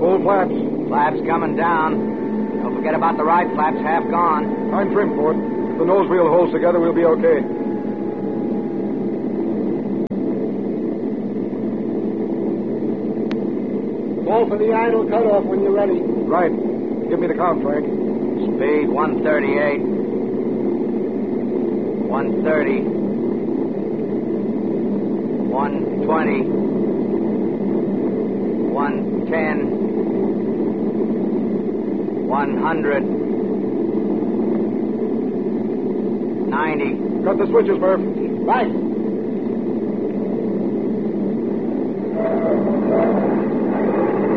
Full flaps. Flaps coming down. Don't forget about the right flaps, half gone. I'm trim for it. If the nose wheel holds together, we'll be okay. Go for the idle cutoff when you're ready. Right. Give me the count, Frank. Speed 138. 130. 120. 110. 100. 90. Cut the switches, Murph. Right.